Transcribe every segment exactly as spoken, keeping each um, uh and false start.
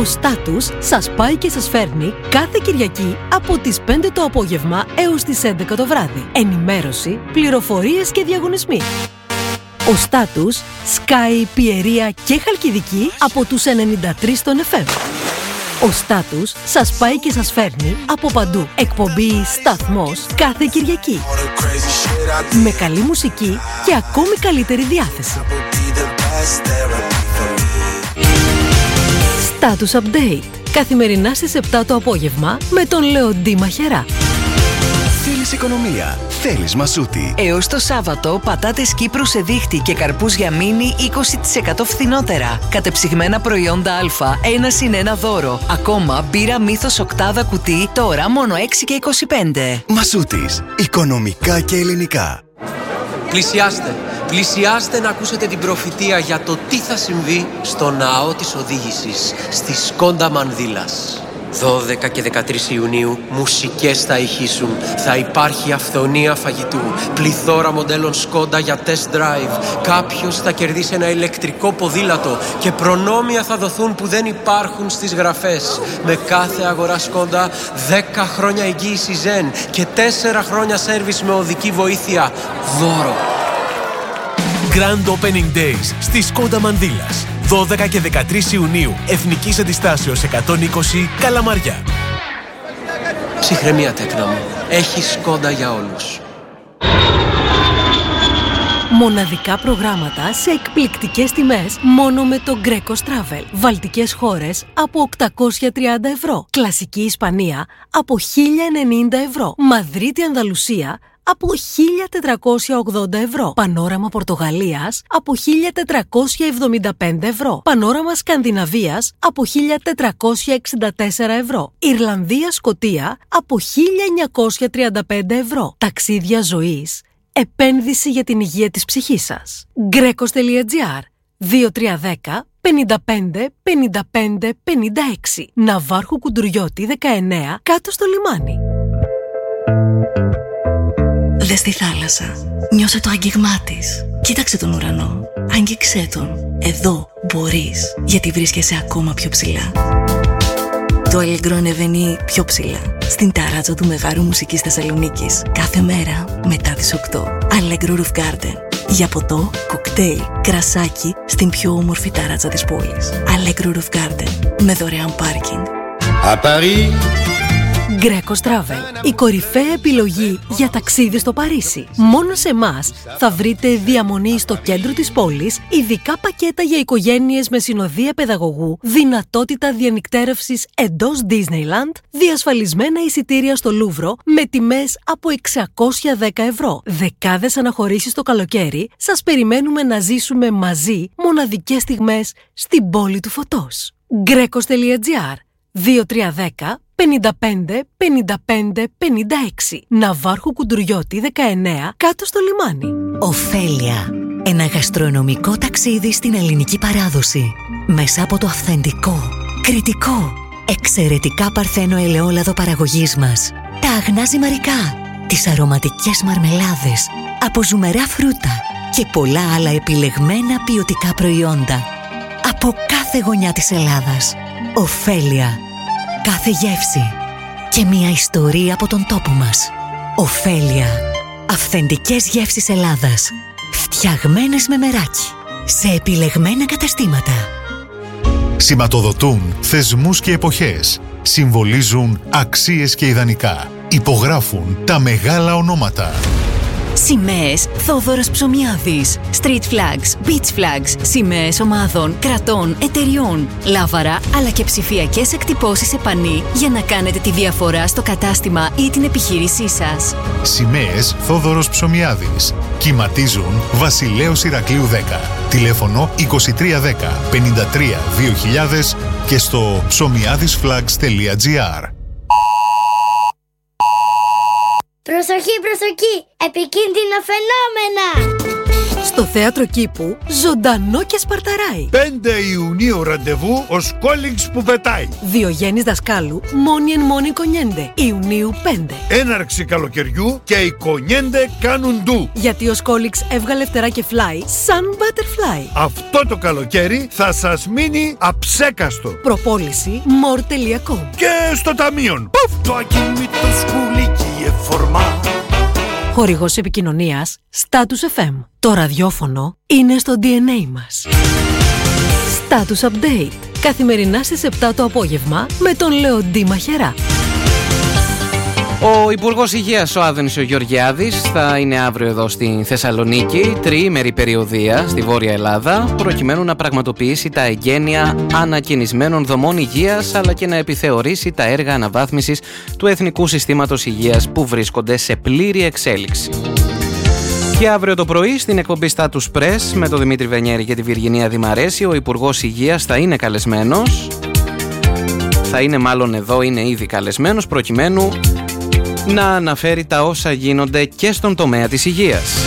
Ο Στάτους σας πάει και σας φέρνει κάθε Κυριακή από τις πέντε το απόγευμα έως τις έντεκα το βράδυ. Ενημέρωση, πληροφορίες και διαγωνισμοί. Ο Στάτους σκάει Πιερία και Χαλκιδική από τους ενενήντα τρία στον εφ εμ. Ο Στάτους σας πάει και σας φέρνει από παντού. Εκπομπή Σταθμός κάθε Κυριακή. Με καλή μουσική και ακόμη καλύτερη διάθεση. Status Update. Καθημερινά στις επτά το απόγευμα με τον Λεοντή Μαχερά. Θέλεις οικονομία, θέλεις Μασούτη. Έως το Σάββατο, πατάτες Κύπρου σε δίχτυ και καρπούς για μίνι είκοσι τοις εκατό φθηνότερα. Κατεψυγμένα προϊόντα Α, ένα συν ένα δώρο. Ακόμα, μπύρα Μύθος οκτάδα κουτί, τώρα μόνο έξι και είκοσι πέντε. Μασούτης, οικονομικά και ελληνικά. Πλησιάστε, πλησιάστε να ακούσετε την προφητεία για το τι θα συμβεί στο ναό της οδήγησης στη Σκόντα Μανδύλας. δώδεκα και δεκατρείς Ιουνίου μουσικές θα ηχήσουν, θα υπάρχει αυθονία φαγητού, πληθώρα μοντέλων Σκόντα για test drive, κάποιος θα κερδίσει ένα ηλεκτρικό ποδήλατο και προνόμια θα δοθούν που δεν υπάρχουν στις γραφές. Με κάθε αγορά Σκόντα δέκα χρόνια εγγύηση Zen και τέσσερα χρόνια σέρβις με οδική βοήθεια δώρο. Grand Opening Days στη Σκόντα Μανδύλας. δώδεκα και δεκατρείς Ιουνίου, Εθνικής Αντιστάσεως εκατόν είκοσι, Καλαμαριά. Ψυχραιμία, τέκνα μου. Έχει Σκόντα για όλους. Μοναδικά προγράμματα σε εκπληκτικές τιμές μόνο με το Greco Travel. Βαλτικές χώρες από οκτακόσια τριάντα ευρώ. Κλασική Ισπανία από χίλια ενενήντα ευρώ. Μαδρίτη Ανδαλουσία από χίλια τετρακόσια ογδόντα ευρώ. Πανόραμα Πορτογαλίας από χίλια τετρακόσια εβδομήντα πέντε ευρώ. Πανόραμα Σκανδιναβίας από χίλια τετρακόσια εξήντα τέσσερα ευρώ. Ιρλανδία Σκωτία από χίλια εννιακόσια τριάντα πέντε ευρώ. Ταξίδια ζωής. Επένδυση για την υγεία της ψυχής σας. Γκρέκος.gr δύο τρία ένα μηδέν πενήντα πέντε πενήντα πέντε πενήντα έξι. Ναβάρχου Κουντουριώτη δεκαεννέα, κάτω στο λιμάνι. Δες τη θάλασσα. Νιώσε το άγγιγμά της. Κοίταξε τον ουρανό. Άγγιξέ τον. Εδώ μπορείς, γιατί βρίσκεσαι ακόμα πιο ψηλά. Το Allegro ανεβαίνει πιο ψηλά στην ταράτσα του Μεγάρου Μουσικής Θεσσαλονίκης κάθε μέρα μετά τις οκτώ. Allegro Roof Garden. Για ποτό, κοκτέιλ, κρασάκι στην πιο όμορφη ταράτσα της πόλης. Allegro Roof Garden. Με δωρεάν πάρκινγκ. À Paris. Greco Travel, η κορυφαία επιλογή για ταξίδι στο Παρίσι. Μόνο σε εμάς θα βρείτε διαμονή στο κέντρο της πόλης, ειδικά πακέτα για οικογένειες με συνοδεία παιδαγωγού, δυνατότητα διανυκτέρευσης εντός Disneyland, διασφαλισμένα εισιτήρια στο Λούβρο με τιμές από εξακόσια δέκα ευρώ. Δεκάδες αναχωρήσεις το καλοκαίρι, σας περιμένουμε να ζήσουμε μαζί μοναδικές στιγμές στην πόλη του φωτός. Greco.gr δύο τρία ένα μηδέν πενήντα πέντε πενήντα πέντε πενήντα έξι. Ναβάρχου Κουντουριώτη δεκαεννέα, κάτω στο λιμάνι. Οφέλια. Ένα γαστρονομικό ταξίδι στην ελληνική παράδοση. Μέσα από το αυθεντικό, κριτικό, εξαιρετικά παρθένο ελαιόλαδο παραγωγής μας. Τα αγνά ζυμαρικά, τις αρωματικές μαρμελάδες, από ζουμερά φρούτα και πολλά άλλα επιλεγμένα ποιοτικά προϊόντα. Από κάθε γωνιά της Ελλάδας. Οφέλια. Κάθε γεύση και μια ιστορία από τον τόπο μας. Οφέλια. Αυθεντικές γεύσεις Ελλάδας. Φτιαγμένες με μεράκι. Σε επιλεγμένα καταστήματα. Σηματοδοτούν θεσμούς και εποχές. Συμβολίζουν αξίες και ιδανικά. Υπογράφουν τα μεγάλα ονόματα. Σημαίες Θόδωρος Ψωμιάδης. Street flags, beach flags, σημαίες ομάδων, κρατών, εταιριών, λάβαρα αλλά και ψηφιακές εκτυπώσεις σε πανί για να κάνετε τη διαφορά στο κατάστημα ή την επιχείρησή σας. Σημαίες Θόδωρος Ψωμιάδης. Κυματίζουν Βασιλέως Ηρακλείου δέκα. Τηλέφωνο είκοσι τρία δέκα πενήντα τρία δύο χιλιάδες και στο ψωμιάδισflags.gr. Προσοχή, προσοχή! Επικίνδυνα φαινόμενα! Στο Στο Θέατρο Κήπου, ζωντανό και σπαρταράει. πέντε Ιουνίου ραντεβού ο Σκόλινγκς που πετάει. Διογέννης Δασκάλου, μόνοι εν μόνοι κονιέντε. Ιουνίου πέντε. Έναρξη καλοκαιριού και οι κονιέντε κάνουν ντου. Γιατί ο Σκόλινγκς έβγαλε φτερά και φλάι σαν butterfly. Αυτό το καλοκαίρι θα σας μείνει αψέκαστο. Προπόληση more τελεία com. Και στο ταμείον. Πουφ! Το ακίνητο σκουλίκι εφορμά. Χορηγός επικοινωνίας Status εφ εμ. Το ραδιόφωνο είναι στο ντι εν έι μας. Status Update. Καθημερινά στις επτά το απόγευμα με τον Λεοντή Μαχερά. Ο Υπουργός Υγείας, ο Άδωνης ο Γεωργιάδης, θα είναι αύριο εδώ στη Θεσσαλονίκη, τριήμερη περιοδεία στη Βόρεια Ελλάδα, προκειμένου να πραγματοποιήσει τα εγγένεια ανακαινισμένων δομών υγείας, αλλά και να επιθεωρήσει τα έργα αναβάθμισης του Εθνικού Συστήματος Υγείας που βρίσκονται σε πλήρη εξέλιξη. Και αύριο το πρωί στην εκπομπή Status Press με τον Δημήτρη Βενιέρη και τη Βιργινία Δημαρέση, ο Υπουργός Υγείας θα είναι καλεσμένος. Θα είναι μάλλον εδώ, είναι ήδη καλεσμένος, προκειμένου να αναφέρει τα όσα γίνονται και στον τομέα της υγείας.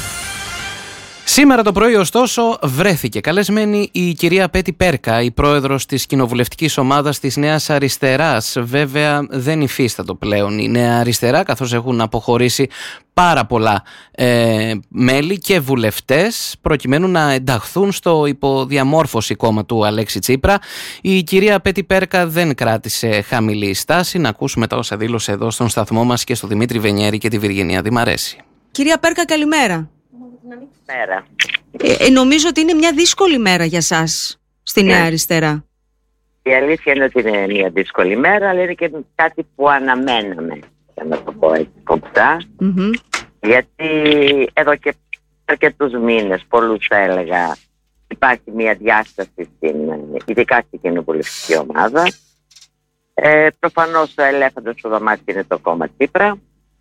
Σήμερα το πρωί, ωστόσο, βρέθηκε καλεσμένη η κυρία Πέτη Πέρκα, η πρόεδρος της κοινοβουλευτικής ομάδας της Νέας Αριστεράς. Βέβαια, δεν υφίστατο πλέον η Νέα Αριστερά, καθώς έχουν αποχωρήσει πάρα πολλά ε, μέλη και βουλευτές, προκειμένου να ενταχθούν στο υποδιαμόρφωση κόμμα του Αλέξη Τσίπρα. Η κυρία Πέτη Πέρκα δεν κράτησε χαμηλή στάση. Να ακούσουμε τα όσα δήλωσε εδώ στον σταθμό μας και στο Δημήτρη Βενιέρη και τη Βιργινία Δημαρέση. Κυρία Πέρκα, καλημέρα. Μέρα. Ε, ε, νομίζω ότι είναι μια δύσκολη μέρα για σας στη Νέα Αριστερά. Η αλήθεια είναι ότι είναι μια δύσκολη μέρα, αλλά είναι και κάτι που αναμέναμε, για να το πω έτσι κομψά. Mm-hmm. Γιατί εδώ και αρκετούς μήνες, πολλούς θα έλεγα, υπάρχει μια διάσταση στην, ειδικά στην κοινοβουλευτική ομάδα. Ε, προφανώς ο ελέφαντας στο δωμάτιο είναι το κόμμα Τσίπρα.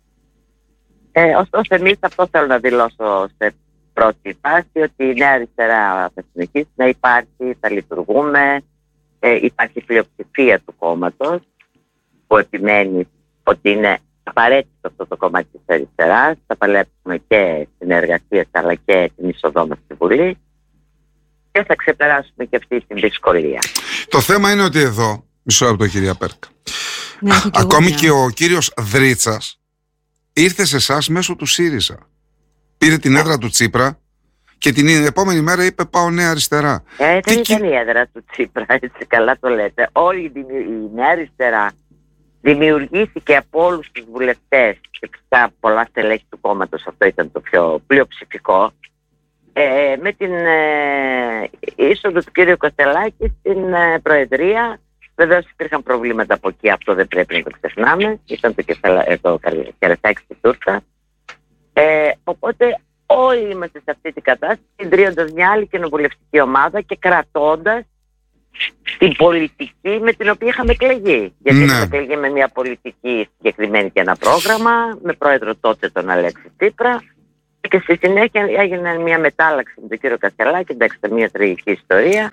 Ε, ωστόσο, εμείς αυτό θέλω να δηλώσω σε πρώτη φάση, ότι η Νέα Αριστερά θα συνεχίσει να υπάρχει, θα λειτουργούμε, ε, υπάρχει πλειοψηφία του κόμματος που επιμένει ότι είναι απαραίτητο αυτό το κομμάτι της αριστεράς. Θα παλέψουμε και συνεργασίες αλλά και την είσοδό μας στη Βουλή και θα ξεπεράσουμε και αυτή την δυσκολία. Το θέμα είναι ότι εδώ, μισό λεπτό κυρία Πέρκα, ναι, ακόμη και ο κύριος Δρίτσας ήρθε σε εσάς μέσω του ΣΥΡΙΖΑ. Πήρε την έδρα του Τσίπρα και την επόμενη μέρα είπε πάω Νέα Αριστερά. Ε, δεν ήταν η έδρα του Τσίπρα, έτσι καλά το λέτε. Όλη η Νέα Αριστερά δημιουργήθηκε από όλους τους βουλευτές και φυσικά πολλά στελέχη του κόμματος, αυτό ήταν το πιο πλειοψηφικό, ε, με την ε, είσοδο του κύριου Κωστελάκη στην ε, Προεδρία. Βεβαίως υπήρχαν προβλήματα από εκεί, αυτό δεν πρέπει να το ξεχνάμε. Ήταν το, κεφαλα, ε, το κερασάκι στη τούρτα. Ε, οπότε όλοι είμαστε σε αυτή την κατάσταση, ιδρύοντας μια άλλη κοινοβουλευτική ομάδα και κρατώντας την πολιτική με την οποία είχαμε εκλεγεί. Γιατί ναι. είχαμε εκλεγεί με μια πολιτική συγκεκριμένη και ένα πρόγραμμα, με πρόεδρο τότε τον Αλέξη Τσίπρα, και στη συνέχεια έγινε μια μετάλλαξη με τον κύριο Καστελάκη, εντάξει, μια τραγική ιστορία.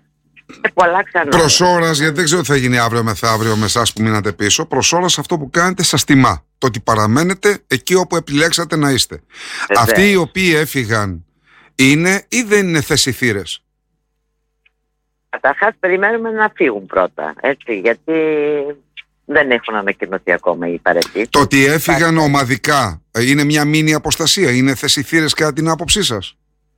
Προς ώρας, γιατί δεν ξέρω τι θα γίνει αύριο μεθαύριο με εσάς που μείνατε πίσω, προς ώρας αυτό που κάνετε σας τιμά. Το ότι παραμένετε εκεί όπου επιλέξατε να είστε. Βεβαίως. Αυτοί οι οποίοι έφυγαν είναι ή δεν είναι θεσιθήρες? Καταρχάς περιμένουμε να φύγουν πρώτα, έτσι, γιατί δεν έχουν ανακοινωθεί ακόμα οι παρετήσεις. Το ότι έφυγαν Υπάρχει... ομαδικά είναι μια μίνι αποστασία, είναι θεσιθήρες κατά την άποψή σας?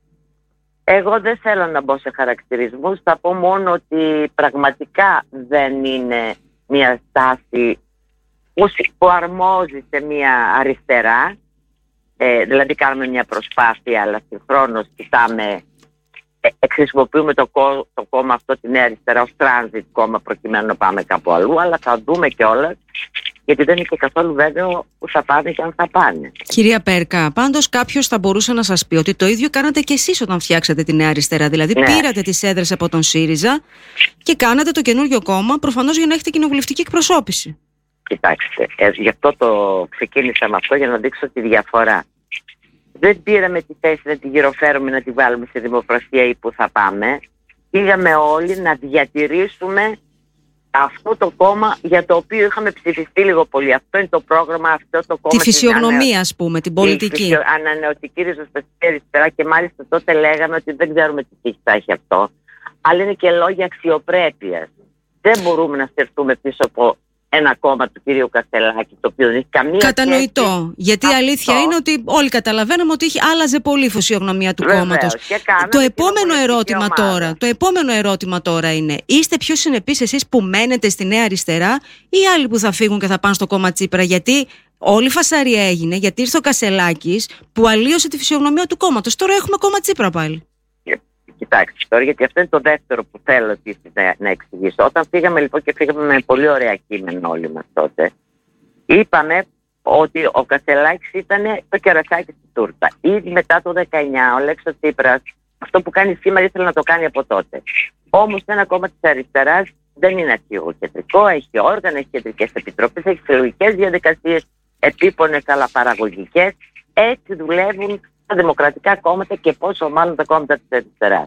Εγώ δεν θέλω να μπω σε χαρακτηρισμούς, θα πω μόνο ότι πραγματικά δεν είναι μια στάση που αρμόζει σε μια αριστερά, ε, δηλαδή κάνουμε μια προσπάθεια αλλά συγχρόνως κοιτάμε, ε, χρησιμοποιούμε το, κό, το κόμμα αυτό, τη Νέα Αριστερά, ως transit κόμμα προκειμένου να πάμε κάπου αλλού, αλλά θα δούμε κιόλας, γιατί δεν είναι και καθόλου βέβαιο που θα πάνε και αν θα πάνε. Κυρία Πέρκα, πάντως κάποιος θα μπορούσε να σας πει ότι το ίδιο κάνατε και εσείς όταν φτιάξατε τη Νέα Αριστερά. Δηλαδή ναι. πήρατε τις έδρες από τον ΣΥΡΙΖΑ και κάνατε το καινούριο κόμμα, προφανώς για να έχετε κοινοβουλευτική εκπροσώπηση. Κοιτάξτε, ε, γι' αυτό το ξεκίνησα με αυτό, για να δείξω τη διαφορά. Δεν πήραμε τη θέση να τη γυροφέρουμε, να τη βάλουμε σε δημοκρασία ή που θα πάμε. Πήγαμε όλοι να διατηρήσουμε αυτό το κόμμα για το οποίο είχαμε ψηφιστεί λίγο πολύ. Αυτό είναι το πρόγραμμα, αυτό το κόμμα. Τη φυσιογνωμία, ας πούμε, την πολιτική. Τη ανανεωτική ριζοσπαστική αριστερά, και μάλιστα τότε λέγαμε ότι δεν ξέρουμε τι τύχη θα έχει αυτό. Αλλά είναι και λόγια αξιοπρέπειας. Δεν μπορούμε να στερθούμε πίσω από ένα κόμμα του κυρίου Κασελάκη, το οποίο δεν έχει καμία Κατανοητό. σχέση. Γιατί η αλήθεια είναι ότι όλοι καταλαβαίνουμε ότι είχε, άλλαζε πολύ η φυσιογνωμία του κόμματος. Το επόμενο ερώτημα τώρα, το επόμενο ερώτημα τώρα είναι, είστε πιο συνεπείς εσείς που μένετε στη Νέα Αριστερά ή άλλοι που θα φύγουν και θα πάνε στο κόμμα Τσίπρα? Γιατί όλη η φασαρία έγινε, γιατί ήρθε ο Κασελάκης που αλλίωσε τη φυσιογνωμία του κόμματος. Τώρα έχουμε κόμμα Τσίπρα πάλι. Κοιτάξτε τώρα, γιατί αυτό είναι το δεύτερο που θέλω επίσης να, να εξηγήσω. Όταν φύγαμε λοιπόν και φύγαμε με πολύ ωραία κείμενο όλοι μας τότε, είπαμε ότι ο Κασελάκης ήταν το κερασάκι στη τούρτα. Ήδη μετά το δεκαεννιά ο Λέξος Τσίπρας αυτό που κάνει σήμερα ήθελε να το κάνει από τότε. Όμως ένα κόμμα της αριστεράς δεν είναι αρχηγοκεντρικό, έχει όργανα, έχει κεντρικές επιτροπές, έχει συλλογικές διαδικασίες, επίπονες αλλά παραγωγικές. Έτσι δουλεύουν τα δημοκρατικά κόμματα και πόσο μάλλον τα κόμματα της αριστεράς.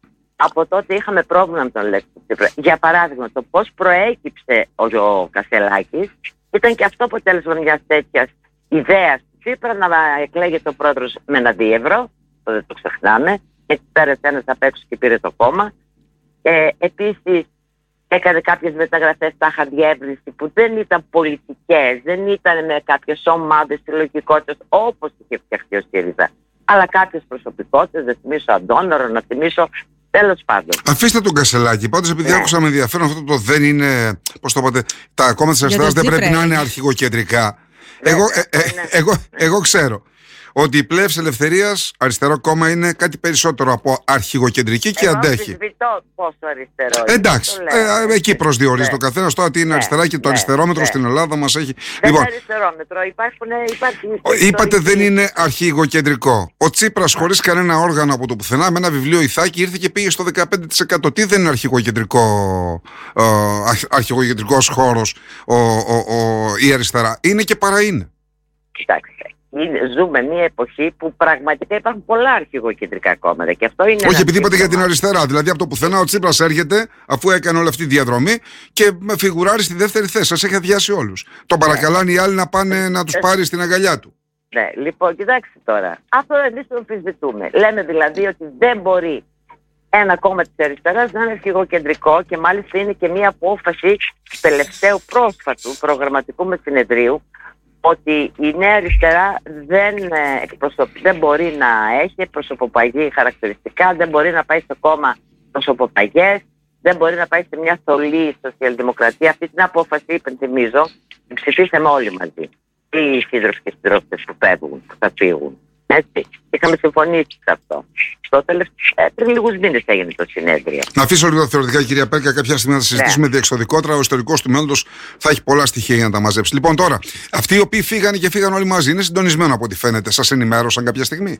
Από τότε είχαμε πρόβλημα με τον Λέξη Τσίπρα. Για παράδειγμα, το πώς προέκυψε ο, ο Κασελάκης ήταν και αυτό αποτέλεσμα μιας τέτοιας ιδέας του Τσίπρα να εκλέγεται ο πρόεδρος με ένα δίευρο, το δεν το ξεχνάμε, έτσι πέρασε ένας απ' έξω και πήρε το κόμμα. Ε, επίσης έκανε κάποιες μεταγραφές τάχα διεύρυνση που δεν ήταν πολιτικές, δεν ήταν με κάποιες ομάδες συλλογικότητας όπως είχε φτιαχτεί ο ΣΥΡΙΖΑ, αλλά κάποιες προσωπικότητες, να θυμίσω Αντώνωρο, να θυμίσω, τέλος πάντων. Αφήστε τον Κασελάκη. Πάντως, επειδή ναι. άκουσα με ενδιαφέρον αυτό το δεν είναι, πώς το είπατε, τα κόμματα της αριστεράς δεν πρέπει να είναι αρχηγοκεντρικά. Ναι, εγώ, ναι, ε, ε, ναι. Εγώ, εγώ ξέρω ότι η Πλεύση Ελευθερίας, αριστερό κόμμα, είναι κάτι περισσότερο από αρχηγοκεντρική και εγώ αντέχει. Εγώ πόσο αριστερό. Εντάξει, ε, εκεί προσδιορίζει ναι. το καθένας τώρα τι είναι ναι. αριστερά και το ναι. αριστερόμετρο ναι. στην Ελλάδα μας έχει. Δεν λοιπόν, είναι αριστερόμετρο, υπάρχουν, υπάρχει. Είπατε δεν είναι αρχηγοκεντρικό. Ο Τσίπρας χωρίς κανένα όργανο από το πουθενά, με ένα βιβλίο Ιθάκη, ήρθε και πήγε στο δεκαπέντε τοις εκατό. Τι δεν είναι αρχηγοκεντρικό, ε, αρχηγοκεντρικός χώρος ο, ο, ο, η αριστερά? Είναι και παρά είναι. Κοιτάξτε. Ζούμε μια εποχή που πραγματικά υπάρχουν πολλά αρχηγοκεντρικά κόμματα. Και αυτό είναι. Όχι, επειδή είπατε για την αριστερά. Δηλαδή από το πουθενά ο Τσίπρας έρχεται, αφού έκανε όλη αυτή τη διαδρομή, και με φιγουράρει στη δεύτερη θέση. Σας έχει αδειάσει όλους. Τον παρακαλάνε οι άλλοι να πάνε να τους πάρει στην αγκαλιά του. Ναι, λοιπόν, κοιτάξτε τώρα. Αυτό εμείς το αμφισβητούμε. Λέμε δηλαδή ότι δεν μπορεί ένα κόμμα της αριστεράς να είναι αρχηγοκεντρικό, και μάλιστα είναι και μια απόφαση του τελευταίου πρόσφατου προγραμματικού με συνεδρίου, ότι η Νέα Αριστερά δεν, δεν μπορεί να έχει προσωποπαγή χαρακτηριστικά, δεν μπορεί να πάει στο κόμμα προσωποπαγές, δεν μπορεί να πάει σε μια θολή σοσιαλδημοκρατία. Αυτή την απόφαση, υπενθυμίζω, την ψηφίσαμε όλοι μαζί. Οι σύντροφοι και συντρόφισσες που φεύγουν, που θα φύγουν. Έτσι. Είχαμε συμφωνήσει σε αυτό. Στο τελευταίο, πριν λίγους μήνες έγινε το συνέδριο. Να αφήσω λίγο τα θεωρητικά, κυρία Πέρκα, κάποια στιγμή να τα συζητήσουμε ναι. διεξοδικότερα. Ο ιστορικός του μέλλοντος θα έχει πολλά στοιχεία για να τα μαζέψει. Λοιπόν, τώρα, αυτοί οι οποίοι φύγανε και φύγαν όλοι μαζί, είναι συντονισμένο από ό,τι φαίνεται. Σας ενημέρωσαν κάποια στιγμή?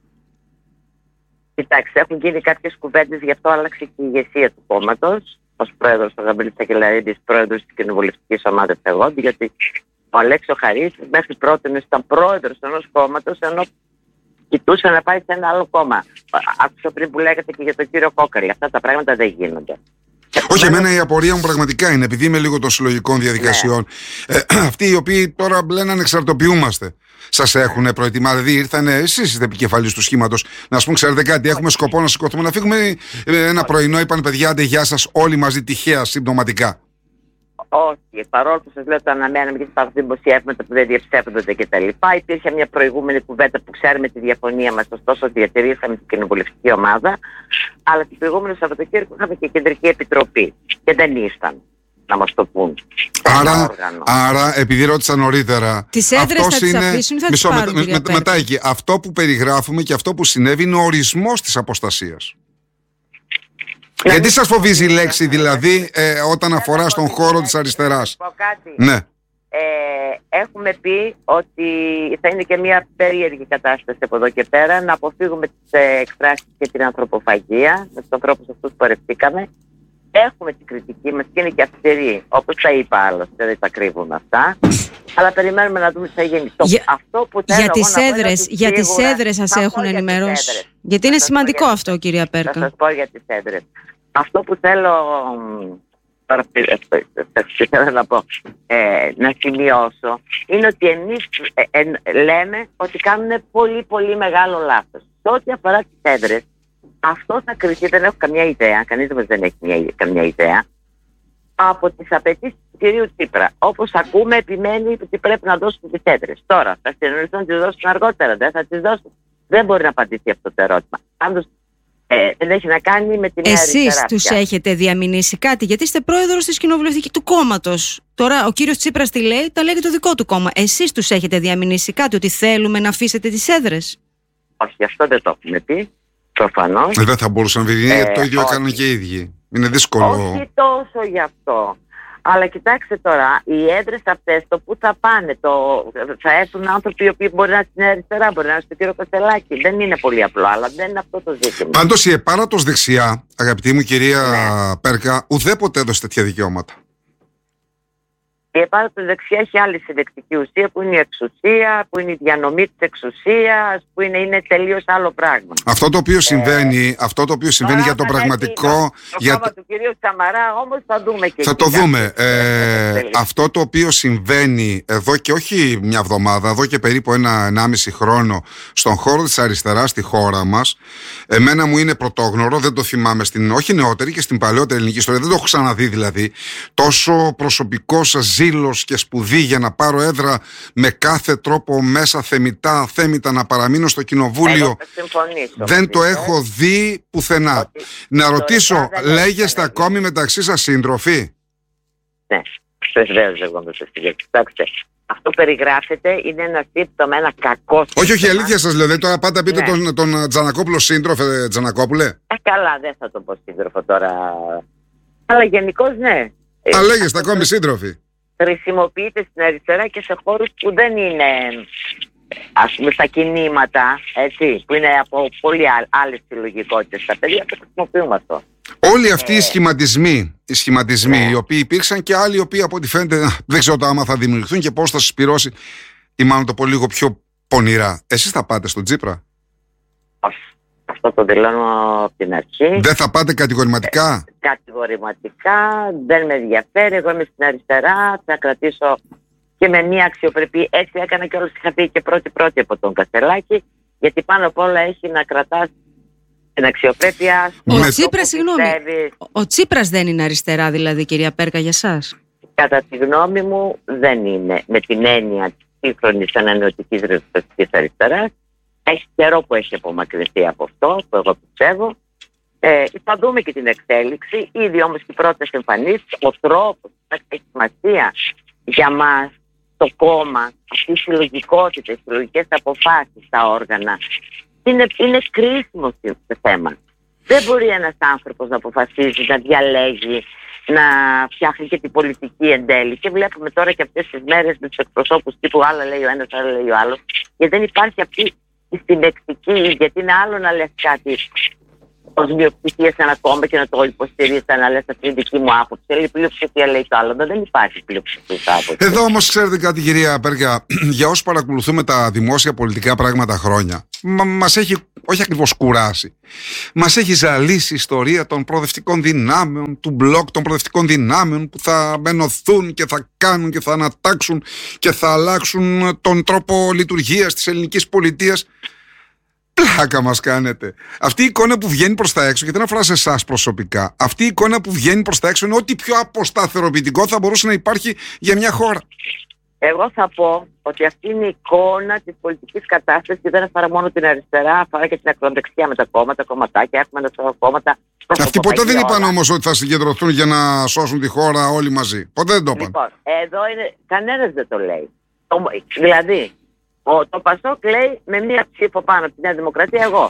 Κοιτάξτε, έχουν γίνει κάποιες κουβέντες, γι' αυτό άλλαξε και η ηγεσία του κόμματος. Ως πρόεδρος ο Γαμπρίλης Σακελαρίδης, πρόεδρος της κοινοβουλευτικής ομάδας εγώ, γιατί ο Αλέξης Χαρίς μέχρι πρώτη ήταν πρόεδρος ενός κόμματος, ενώ κοιτούσε να πάει σε ένα άλλο κόμμα. Άκουσα πριν που λέγατε και για τον κύριο Κόκαρη. Αυτά τα πράγματα δεν γίνονται. Όχι, εμένα η απορία μου πραγματικά είναι, επειδή είμαι λίγο των συλλογικών διαδικασιών, ναι. ε, αυτοί οι οποίοι τώρα λένε ανεξαρτοποιούμαστε, σας έχουν προετοιμάσει? Δηλαδή ήρθανε, εσείς είστε επικεφαλής του σχήματος, να σου πούν, ξέρετε κάτι, έχουμε σκοπό να σηκωθούμε, να φύγουμε ένα πρωινό, είπαν παιδιά, άντε γεια σας, όλοι μαζί τυχαία, συμπτωματικά? Όχι, παρόλο που σας λέω το αναμέναμε και υπάρχουν δημοσιεύματα που δεν διαψεύδονται κτλ. Υπήρχε μια προηγούμενη κουβέντα που ξέρουμε τη διαφωνία μας, ωστόσο διατηρήσαμε την κοινοβουλευτική ομάδα. Αλλά την προηγούμενη Σαββατοκύριακο είχαμε και κεντρική επιτροπή και δεν ήρθαν να μας το πούν. Άρα, άρα επειδή ρώτησα νωρίτερα, τις έδρες θα τις αφήσουν ή θα τις πάρουν? με, με, με, μετά εκεί, αυτό που περιγράφουμε και αυτό που συνέβη είναι ο ορισμός της αποστασίας. Να Γιατί σας φοβίζει η λέξη δηλαδή ε, όταν αφορά στον χώρο της αριστεράς? Ναι. Ε, έχουμε πει ότι θα είναι και μια περίεργη κατάσταση από εδώ και πέρα, να αποφύγουμε τις ε, εκφράσεις και την ανθρωποφαγία με τους ανθρώπους αυτούς που πορευτήκαμε. Έχουμε την κριτική μας και είναι και αυστηρή, όπως τα είπα άλλωστε, δεν τα κρύβουμε αυτά. Αλλά περιμένουμε να δούμε τι θα γίνει. Για, αυτό που για τις έδρες, για τις έδρες σας έχουν ενημερώσει? Για Γιατί είναι σημαντικό αυτό, κυρία Πέρκα. Θα σας πω για τις έδρες. Αυτό που θέλω τώρα θέλω να πω, ε, να σημειώσω, είναι ότι εμείς ε, ε, λέμε ότι κάνουν πολύ πολύ μεγάλο λάθος. Σε ό,τι αφορά τις έδρες, αυτό θα κριθεί, δεν έχω καμιά ιδέα, κανείς μας δεν έχει μια, καμιά ιδέα, από τις απαιτήσεις του κυρίου Τσίπρα. Όπως ακούμε, επιμένει ότι πρέπει να δώσουν τις έδρες. Τώρα, θα συνεννοηθούν να τις δώσουν αργότερα, δεν θα τις δώσουν. Δεν μπορεί να απαντήσει αυτό το ερώτημα. Πάντως, ε, δεν έχει να κάνει με την αριστερά. Εσείς τους έχετε διαμηνήσει κάτι, γιατί είστε πρόεδρος της κοινοβουλευτικής του κόμματος. Τώρα ο κύριος Τσίπρας τι λέει, τα λέει το δικό του κόμμα. Εσείς τους έχετε διαμηνήσει κάτι, ότι θέλουμε να αφήσετε τις έδρες? Όχι, αυτό δεν το έχουμε πει. Προφανώς. Ε, δεν θα μπορούσαν να βγει, ε, το ίδιο έκαναν και οι ίδιοι. Είναι δύσκολο. Όχι τόσο γι' αυτό. Αλλά κοιτάξτε τώρα, οι έδρες αυτές, το που θα πάνε, το, θα έρθουν άνθρωποι οι οποίοι μπορεί να είναι στην αριστερά, μπορεί να είναι στο κύριο Κασελάκη. Δεν είναι πολύ απλό, αλλά δεν είναι αυτό το ζήτημα. Πάντως η επάρατος δεξιά, αγαπητή μου κυρία ναι. Πέρκα, ουδέποτε έδωσε τέτοια δικαιώματα. Η επάρατος δεξιά έχει άλλη συνδεκτική ουσία, που είναι η εξουσία, που είναι η διανομή της εξουσίας, που είναι, είναι τελείως άλλο πράγμα. Αυτό το οποίο συμβαίνει, ε, αυτό το οποίο συμβαίνει για το πραγματικό... Το για κόμμα του κυρίου Σαμαρά όμως θα δούμε και... Θα το δούμε. Ε, αυτό το οποίο συμβαίνει εδώ και όχι μια εβδομάδα, εδώ και περίπου ένα ενάμιση χρόνο στον χώρο της αριστεράς στη χώρα μας, εμένα μου είναι πρωτόγνωρο, δεν το θυμάμαι στην όχι νεότερη και στην παλαιότερη ελληνική ιστορία, δεν το έχω ξαναδεί δηλαδή, τόσο προσωπικό σας ζήλος και σπουδή για να πάρω έδρα με κάθε τρόπο μέσα θεμητά, θέμητα να παραμείνω στο κοινοβούλιο. Δεν το έχω δει πουθενά. Ότι να ρωτήσω, λέγεστε ακόμη μεταξύ σας σύντροφοι? Ναι, βεβαίως λέγονται σύντροφοι. Κοιτάξτε, αυτό περιγράφεται, είναι ένα σύμπτωμα, ένα κακό σύμπτωμα. Όχι, όχι, αλήθεια σας λέω. Τώρα πάτε πείτε ναι. τον, τον Τζανακόπουλο σύντροφε, Τζανακόπουλε. Ε, καλά, δεν θα το πω σύντροφο τώρα. Αλλά γενικώς ναι. Τα λέγεστε ακόμη σύντροφοι? Χρησιμοποιείται στην αριστερά και σε χώρους που δεν είναι, ας πούμε, στα κινήματα, έτσι, που είναι από πολύ άλλες συλλογικότητες. Τα παιδιά το χρησιμοποιούμε αυτό. Όλοι αυτοί ε... οι σχηματισμοί, οι, σχηματισμοί ναι. οι οποίοι υπήρξαν και άλλοι οι οποίοι από ό,τι φαίνεται δεν ξέρω το άμα θα δημιουργηθούν και πώς θα συσπυρώσει, ή μάλλον το πω λίγο πιο πονηρά. Εσείς θα πάτε στον Τσίπρα? Όχι. Αυτό το δηλώνω από την αρχή. Δεν θα πάτε κατηγορηματικά? Ε, κατηγορηματικά, δεν με ενδιαφέρει. Εγώ είμαι στην αριστερά, θα κρατήσω και με μια αξιοπρεπή. Έτσι έκανα και όλες είχα πει και πρώτη-πρώτη από τον Κασελάκη, γιατί πάνω απ' όλα έχει να κρατάς την αξιοπρέπεια. Ο Τσίπρας, συγγνώμη, ο Τσίπρας δεν είναι αριστερά δηλαδή, κυρία Πέρκα, για σας? Κατά τη γνώμη μου δεν είναι, με την έννοια της σύγχρονης ανανεωτικής ριζοσπαστικής αριστεράς. Έχει καιρό που έχει απομακρυνθεί από αυτό, που εγώ πιστεύω. Ε, θα δούμε και την εξέλιξη. Ήδη όμως και οι πρώτες εμφανίσεις, ο τρόπος που έχει σημασία για μας, το κόμμα, αυτή η συλλογικότητα, οι συλλογικές αποφάσεις στα όργανα, είναι, είναι κρίσιμο στο θέμα. Δεν μπορεί ένας άνθρωπος να αποφασίζει, να διαλέγει, να φτιάχνει και την πολιτική εν τέλει. Και βλέπουμε τώρα και αυτές τις μέρες με τους εκπροσώπους τύπου άλλα λέει ο ένας, άλλα λέει ο άλλος. Και δεν υπάρχει αυτή η συνεκτική, γιατί είναι άλλο να λες κάτι ως μειοψηφία σε ένα κόμμα και να το υποστηρίζεις, να λες αυτή είναι δική μου άποψη. Η πλειοψηφία λέει το άλλο, δεν υπάρχει πλειοψηφία άποψη. Εδώ όμως ξέρετε κάτι, κυρία Πέρκα, για όσους παρακολουθούμε τα δημόσια πολιτικά πράγματα χρόνια, μα, μας έχει όχι ακριβώς κουράσει. Μας έχει ζαλίσει η ιστορία των προοδευτικών δυνάμεων, του μπλοκ των προοδευτικών δυνάμεων που θα ενωθούν και θα κάνουν και θα ανατάξουν και θα αλλάξουν τον τρόπο λειτουργίας της ελληνικής πολιτείας. Πλάκα μας κάνετε. Αυτή η εικόνα που βγαίνει προς τα έξω, και δεν αφορά σε εσάς προσωπικά, αυτή η εικόνα που βγαίνει προς τα έξω είναι ό,τι πιο αποσταθεροποιητικό θα μπορούσε να υπάρχει για μια χώρα. Εγώ θα πω ότι αυτή είναι η εικόνα της πολιτικής κατάστασης και δεν αφορά μόνο την αριστερά, αφορά και την ακροδεξιά με τα κόμματα, κομματάκια, έχουμε ένα κόμματα. Αυτοί ποτέ δεν είπαν όμως ότι θα συγκεντρωθούν για να σώσουν τη χώρα όλοι μαζί. Ποτέ δεν το είπαν. Λοιπόν, εδώ είναι, κανένας δεν το λέει. Δηλαδή, ο, το Πασόκ λέει με μία ψήφο πάνω από τη Νέα Δημοκρατία εγώ.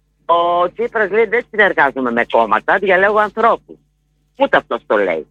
Ο Τσίπρας λέει δεν συνεργάζομαι με κόμματα, διαλέγω ανθρώπους. Ούτε αυτός το λέει.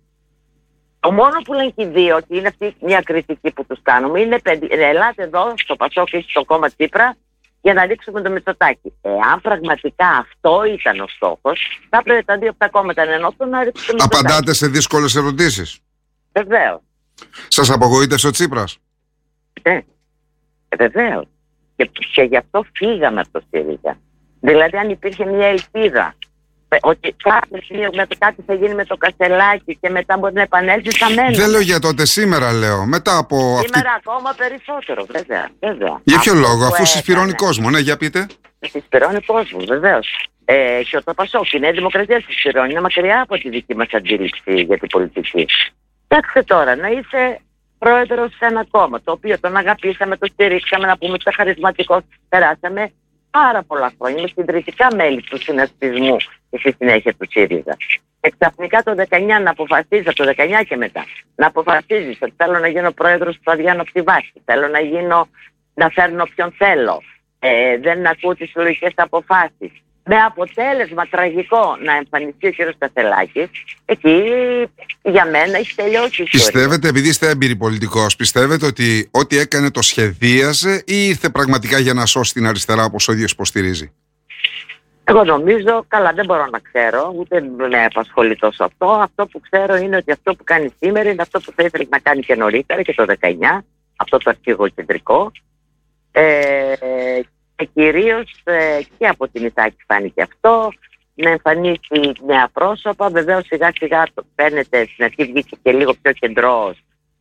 Το μόνο που λένε και οι δύο, ότι είναι αυτή μια κριτική που τους κάνουμε, είναι ελάτε εδώ στο Πασόκ ή στο κόμμα Τσίπρα για να δείξουμε το Μητσοτάκη. Εάν πραγματικά αυτό ήταν ο στόχος, θα έπρεπε τα δύο από τα κόμματα να ενώθουν να ρίξουν το Μητσοτάκη. Απαντάτε σε δύσκολες ερωτήσεις? Βεβαίως. Σας απογοήτευσε ο Τσίπρας? Ναι, βεβαίως. Και, και γι' αυτό φύγαμε από το ΣΥΡΙΖΑ. Δηλαδή αν υπήρχε μια ελπίδα ότι κάθε σημείο με το κάτι θα γίνει με το Κασελάκι και μετά μπορεί να επανέλθει στα μένα. Δεν λέω για τότε, σήμερα λέω. Μετά από σήμερα αυτή... ακόμα περισσότερο, βέβαια. βέβαια. Για ποιο αυτό λόγο, αφού έκανε... συσπηρώνει κόσμο, ναι, για πείτε. Συσπηρώνει κόσμο, βεβαίως. Ε, και το Πασόκ, η Νέα Δημοκρατία συσπηρώνει, είναι μακριά από τη δική μας αντίληψη για την πολιτική. Κοιτάξτε τώρα, να είσαι πρόεδρος σε ένα κόμμα, το οποίο τον αγαπήσαμε, το στηρίξαμε, να πούμε ότι χαρισματικό, περάσαμε πάρα πολλά χρόνια με συντηρητικά μέλη του συνασπισμού και στη συνέχεια του ΣΥΡΙΖΑ. Και ξαφνικά το δεκαεννιά να αποφασίζει, από το δεκαεννιά και μετά, να αποφασίζει ότι θέλω να γίνω πρόεδρος του Αδριάνο από τη βάση, θέλω να γίνω, να φέρνω ποιον θέλω, ε, δεν ακούω τις συλλογικές αποφάσεις. Με αποτέλεσμα τραγικό να εμφανιστεί ο κ. Κασελάκης, εκεί για μένα έχει τελειώσει η ιστορία. Πιστεύετε, επειδή είστε έμπειροι πολιτικός, πιστεύετε ότι ό,τι έκανε το σχεδίαζε ή ήρθε πραγματικά για να σώσει την αριστερά όπως ο ίδιος υποστηρίζει? Εγώ νομίζω, καλά δεν μπορώ να ξέρω, ούτε με απασχολεί τόσο αυτό. Αυτό που ξέρω είναι ότι αυτό που κάνει σήμερα είναι αυτό που θα ήθελε να κάνει και νωρίτερα και το δεκαεννιά, αυτό το αρχηγοκεντρικό. Ε, και κυρίως ε, και από την Ιθάκη φάνηκε αυτό, να εμφανίσει νέα πρόσωπα. Βεβαίως σιγά σιγά το φαίνεται, στην αρχή βγήκε και λίγο πιο κεντρός,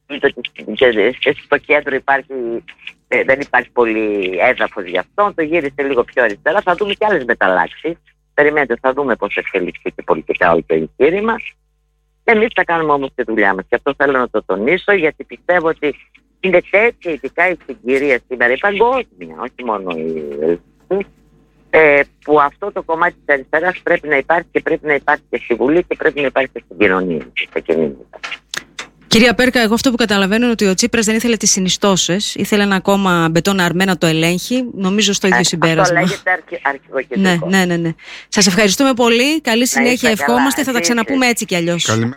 και στο κέντρο υπάρχει, ε, δεν υπάρχει πολύ έδαφος γι' αυτό, το γύρισε λίγο πιο αριστερά. Θα δούμε και άλλες μεταλλάξεις. Περιμένετε, θα δούμε πώς εξελιχθεί και πολιτικά όλο το εγχείρημα. Εμείς θα κάνουμε όμως τη δουλειά μας και αυτό θέλω να το τονίσω, γιατί πιστεύω ότι είναι τέτοια ειδικά η συγκυρία σήμερα, η παγκόσμια, όχι μόνο η ελληνική, ε, που αυτό το κομμάτι της αριστεράς πρέπει να υπάρχει και πρέπει να υπάρχει και στη Βουλή και πρέπει να υπάρχει και στην κοινωνία, στα κινήματα. Κυρία Πέρκα, εγώ αυτό που καταλαβαίνω είναι ότι ο Τσίπρας δεν ήθελε τις συνιστώσεις, ήθελε ένα κόμμα μπετόν αρμέ να το ελέγχει, νομίζω στο ίδιο ε, συμπέρασμα. Αυτό λέγεται αρχι, αρχηγοκεντρικό. Ναι, ναι, ναι, ναι. Σας ευχαριστούμε πολύ, καλή συνέχεια, ευχόμαστε, θα τα ξαναπούμε έτσι κι αλλιώς. Καλημέρα.